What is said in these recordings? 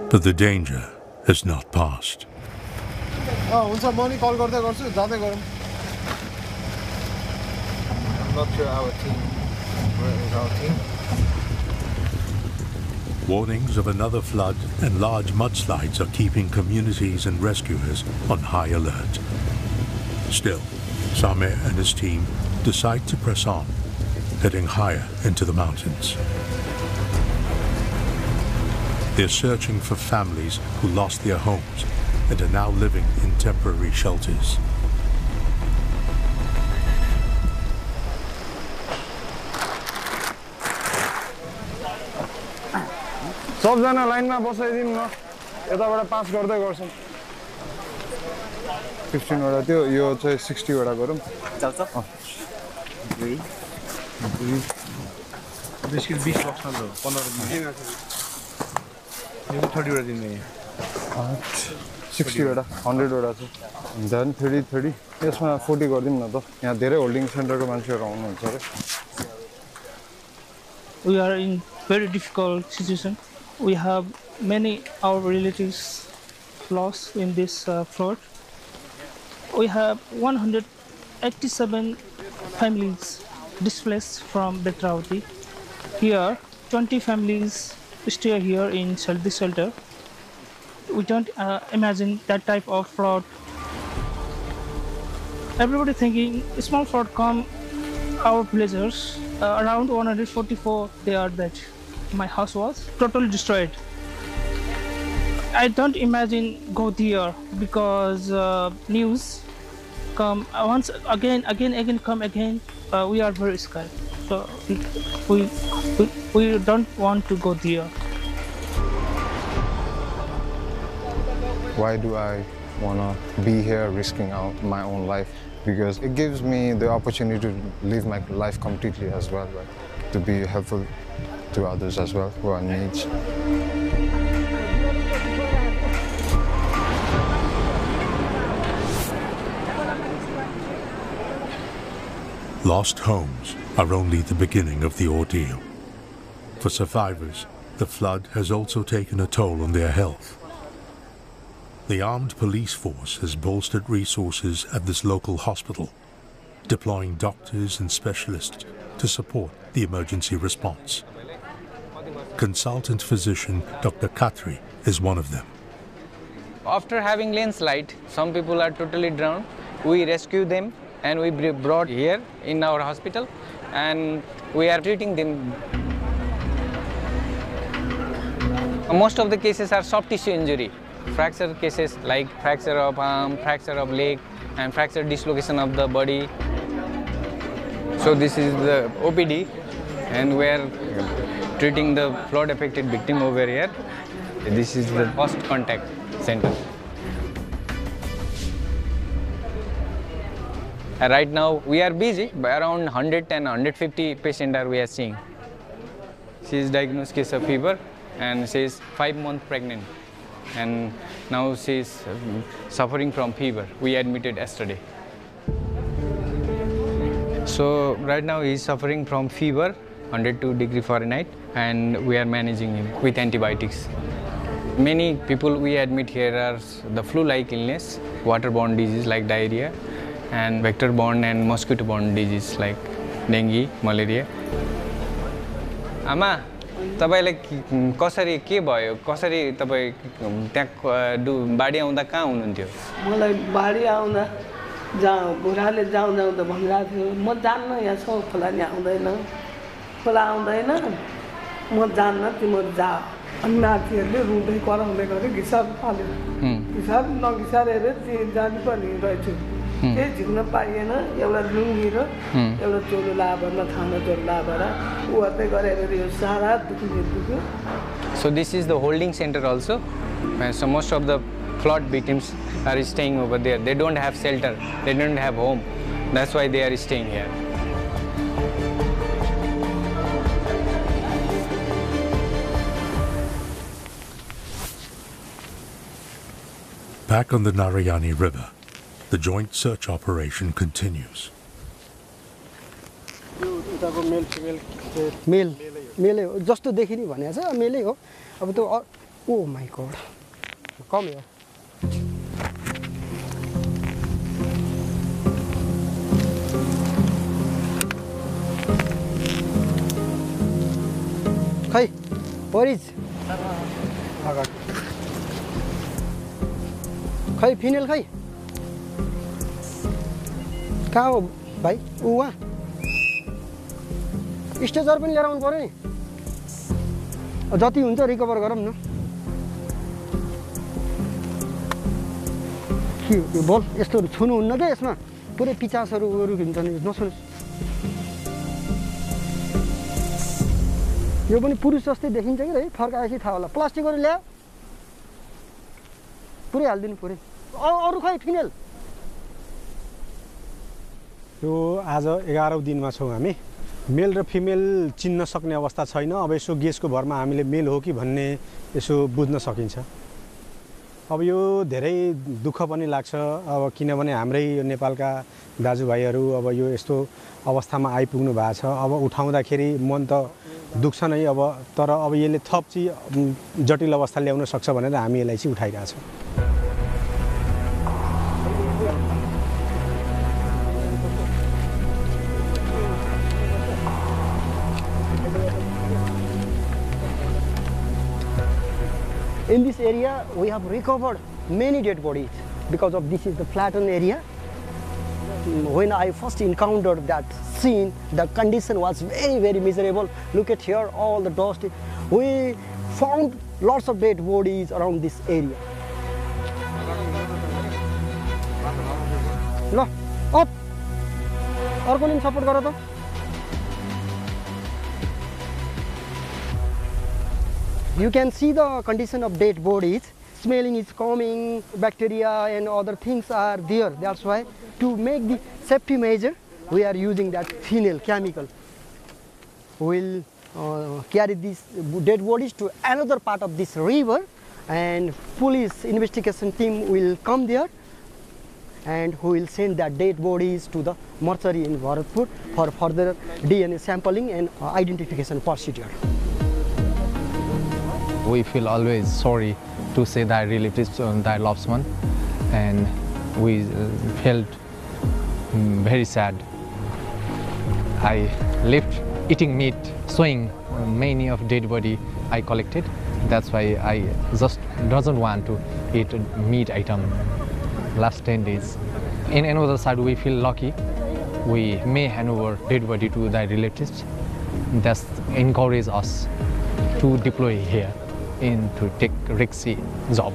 But the danger has not passed. I'm not sure our team. Where is our team? Warnings of another flood and large mudslides are keeping communities and rescuers on high alert. Still, Sameh and his team decide to press on, heading higher into the mountains. They're searching for families who lost their homes and are now living in temporary shelters. सबजना लाइनमा बसाइदिनु न यताबाट पास गर्दै गर्छौं 15 वटा थियो यो चाहिँ 60 वटा गरौँ चल्छ बिस्किट 20 बक्स न 15 दिन यो 30 वटा दिने 60 वटा 100 वटा छ then 30 यसमा 40 गर्दिम न त यहाँ धेरै होल्डिङ सेन्टरको मान्छेहरु आउनुहुन्छ रे We are in very difficult situation. We have many our relatives lost in this flood. We have 187 families displaced from Betravati. Here, 20 families stay here in this shelter. We don't imagine that type of flood. Everybody thinking small flood come our villagers. Around 144 they are dead. My house was totally destroyed. I don't imagine go there because news come once again come again. We are very scared. So we don't want to go there. Why do I wanna be here risking out my own life? Because it gives me the opportunity to live my life completely as well, right? To be helpful to others as well who are in need. Lost homes are only the beginning of the ordeal. For survivors, the flood has also taken a toll on their health. The armed police force has bolstered resources at this local hospital, deploying doctors and specialists to support the emergency response. Consultant physician Dr. Khatri is one of them. After having landslide, some people are totally drowned. We rescue them and we brought here in our hospital and we are treating them. Most of the cases are soft tissue injury. Fracture cases like fracture of arm, fracture of leg and fracture dislocation of the body. So this is the OPD and we are treating the flood affected victim over here. This is the first contact center. Right now we are busy, by around 100 and 150 patients are we are seeing. She is diagnosed case of fever and she is 5 months pregnant. And now she is suffering from fever. We admitted yesterday. So right now he is suffering from fever, 102 degree Fahrenheit, and we are managing him with antibiotics. Many people we admit here are the flu-like illness, waterborne disease like diarrhea, and vector-borne and mosquito-borne disease like dengue, malaria. Ama, तपाईलाई कसरी के भयो कसरी तपाई त्यहाँ बाडी आउँदा कहाँ हुनुहुन्थ्यो मलाई बाडी आउँदा बुढाले जाउँ त भनिरा थियो म जान्न यहाँ छ खोला नि आउँदैन खोला आउँदैन म जान्न तिम्रो जा अनि नातिहरुले रुँदै कराउँदै गरे घिसाब फाल्यो घिसाब नघिसारेर जानु पर्ने रहेछ केही झिक्न पाइएन एउटा लुङ्गी र एउटा चोलो लाभरमा खाना चोलो लाभर उहर्दै गरेर यो सारा दुख्यो. So this is the holding center also. So most of the flood victims are staying over there. They don't have shelter. They don't have home. That's why they are staying here. Back on the Narayani River, the joint search operation continues. Mail जस्तो देखिने भने छ मेलै हो अब त्यो Oh my God. Come here. Hey, what is? Hey, female, hey. कहाँ हो भाइ ऊ वहाँ स्टेजर पनि लिएर आउनु पर्यो नि जति हुन्छ रिकभर गरौँ न के यो बल यस्तोहरू छुनु हुन्न क्या यसमा पुरै पिचासहरू हुन्छ नि नसुनु यो पनि पुरुष जस्तै देखिन्छ कि है फर्काएपछि थाहा होला प्लास्टिकहरू ल्यायो पुरै हालिदिनु पर्यो अरू खै फिमेल यो आज 11औं दिनमा छौं हामी मेल र फिमेल चिन्न सक्ने अवस्था छैन अब यसो गेसको भरमा हामीले मेल हो कि भन्ने यसो बुझ्न सकिन्छ अब यो धेरै दुःख पनि लाग्छ अब किनभने हाम्रै नेपालका दाजुभाइहरू अब यो यस्तो अवस्थामा आइपुग्नु भएको छ अब उठाउँदाखेरि मन त दुख्छ नै अब तर अब यसले थप चाहिँ जटिल अवस्था ल्याउन सक्छ भनेर हामी यसलाई चाहिँ उठाइरहेछौं In this area, we have recovered many dead bodies because of this is the flattened area. When I first encountered that scene, the condition was very, very miserable. Look at here, all the dust. We found lots of dead bodies around this area. No, up. Arko nim support garo ta. You can see the condition of dead bodies. Smelling is coming, bacteria and other things are there. That's why to make the safety measure, we are using that phenyl chemical. We'll carry these dead bodies to another part of this river and police investigation team will come there and we will send that dead bodies to the mortuary in Bharatpur for further DNA sampling and identification procedure. We feel always sorry to say that relatives on their loved one, and we felt very sad. I left eating meat, showing many of dead body I collected. That's why I just doesn't want to eat meat item last 10 days. In another side, we feel lucky. We may hand over dead body to their relatives. That encourages us to deploy here and to take risky job.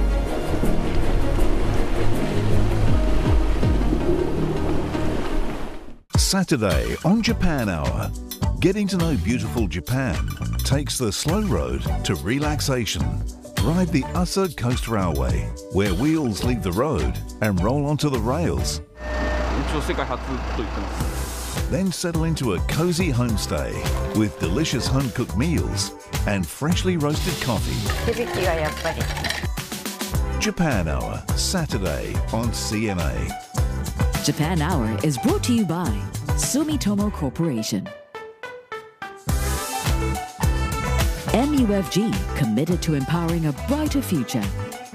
Saturday on Japan Hour. Getting to know beautiful Japan takes the slow road to relaxation. Ride the Asa Coast Railway, where wheels leave the road and roll onto the rails. Then settle into a cozy homestay with delicious home-cooked meals and freshly roasted coffee. Japan Hour, Saturday on CNA. Japan Hour is brought to you by Sumitomo Corporation. MUFG, committed to empowering a brighter future.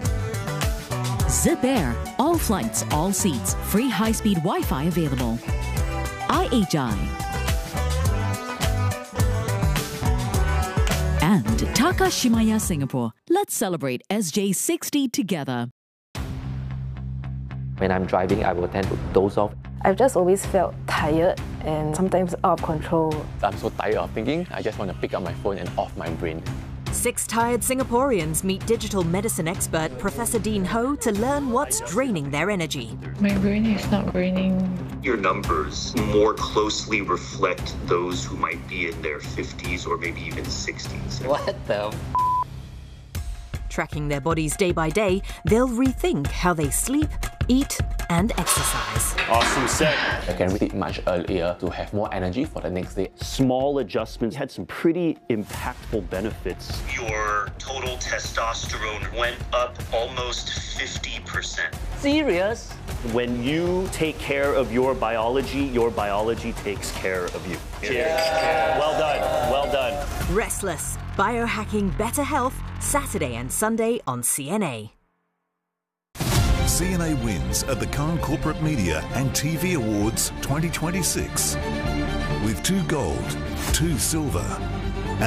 Zip Air, all flights, all seats, free high-speed Wi-Fi available. IHI. And Takashimaya Singapore. Let's celebrate SJ60 together. When I'm driving, I will tend to doze off. I've just always felt tired and sometimes out of control. I'm so tired of thinking, I just want to pick up my phone and off my brain. 6 tired Singaporeans meet digital medicine expert Professor Dean Ho to learn what's draining their energy. My brain is not draining. Your numbers more closely reflect those who might be in their 50s or maybe even 60s. What the Tracking their bodies day by day, they'll rethink how they sleep, eat, and exercise. Awesome set. I can read it much earlier to have more energy for the next day. Small adjustments had some pretty impactful benefits. Your total testosterone went up almost 50%. Serious? When you take care of your biology takes care of you. Cheers. Well done. Well done. Restless, biohacking better health Saturday and Sunday on CNA. CNA wins at the Cannes Corporate Media and TV Awards 2026 with 2 gold, 2 silver